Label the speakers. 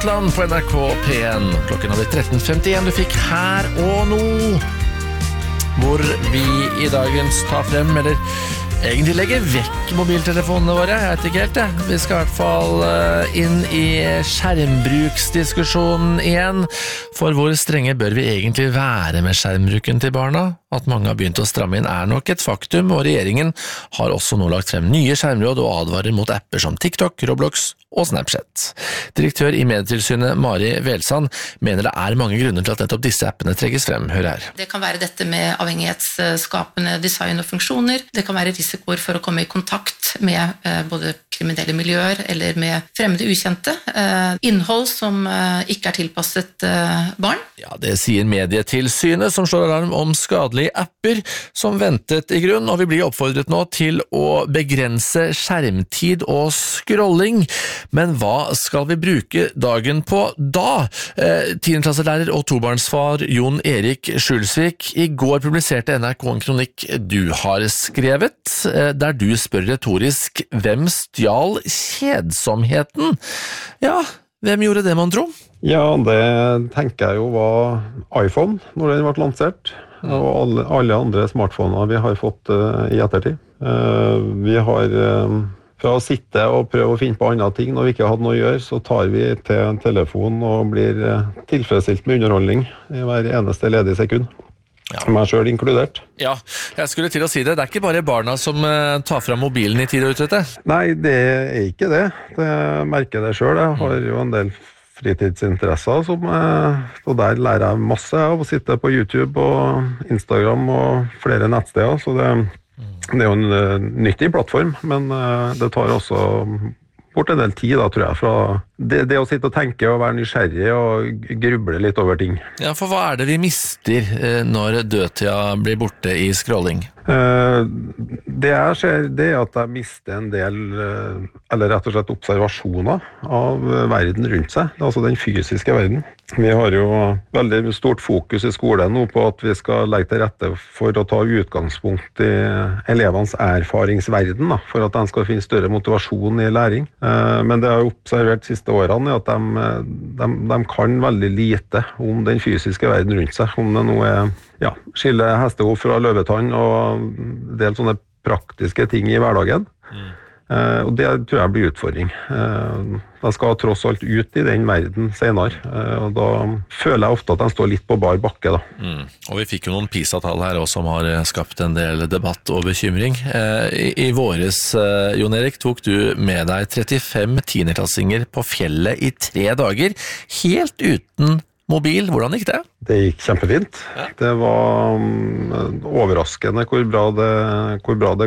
Speaker 1: Skottland på NRK P1. Klokken har blitt 13:51. Du fikk Her og nå, hvor vi I dagens tar frem, eller egentlig legger vekk mobiltelefonene våre. Jeg vet ikke helt det. Vi skal I hvert fall inn I skjermbruksdiskusjonen igjen. For hvor strenge bør vi egentlig være med skjermbruken til barna? At mange har begynt å stramme inn nok et faktum, og regjeringen har også nå lagt frem nye skjermråd og advarer mot apper som TikTok, Roblox og Snapchat. Direktør I Medietilsynet Mari Velsand mener det mange grunner til at nettopp disse appene trekkes frem. Hør her.
Speaker 2: Det kan være dette med avhengighetsskapende design og funksjoner. Det kan være risikoer for å komme I kontakt med både kriminelle miljøer eller med fremmede ukjente. Innhold som ikke tilpasset barn.
Speaker 1: Ja, det sier Medietilsynet, som slår alarm om skadelige apper som ventet I grunn, og vi blir oppfordret nå til å begrense skjermtid og scrolling. Men hva skal vi bruke dagen på da? 10-klasselærer og tobarnsfar Jon Erik Skjulsvik, I går publiserte NRK en kronikk du har skrevet, der du spør retorisk hvem stjal kjedsomheten? Ja, hvem gjorde det, man tro?
Speaker 3: Ja, det tenker jeg jo var iPhone når den ble lansert, og alle andre smartphoner vi har fått I ettertid. Vi har fra å sitte og prøve å finne på andre ting når vi ikke hadde noe å gjøre, så tar vi til en telefon og blir tilfredsstilt med underholdning I hver eneste ledige sekund. Ja. Meg selv inkludert.
Speaker 1: Ja, jeg skulle til å si det. Det ikke bare barna som tar frem mobilen I tid og utrette?
Speaker 3: Nei, det ikke det. Jeg merker det selv. Jeg har jo en del fritidsinteresser, og der lærer jeg masse av å sitte på YouTube og Instagram og flere nettsteder, så det jo en nyttig plattform, men det tar også bort en del tid da, tror jeg, fra det å sitte og tenke og være nysgjerrig og gruble litt over ting.
Speaker 1: Ja, for hva det vi mister når dødtida blir borte I scrolling?
Speaker 3: Det jeg ser, det at jeg mister en del, eller rett og slett observasjoner av verden rundt seg, altså den fysiske verden. Vi har jo veldig stort fokus I skolen nå på at vi skal legge til rette for å ta utgangspunkt I elevenes erfaringsverden, da, for at de skal finne større motivasjon I læring. Men det jeg har observert de siste årene at de kan veldig lite om den fysiske verden rundt seg, om det nå skille hestehov fra løvetann og en del sånne praktiske ting I hverdagen. Og det tror jeg blir utfordring. De skal tross alt ut I den verden senere, og da føler jeg ofte at de står litt på bar bakke. Da.
Speaker 1: Og vi fikk jo noen PISA-tall her også som har skapt en del debatt og bekymring. I våres, Jon Erik, tok du med deg 35 10-klassinger på fjellet I 3 dager, helt uten mobil. Hvordan gikk det?
Speaker 3: Det gikk kjempefint. Ja. Det var overraskende hvor bra det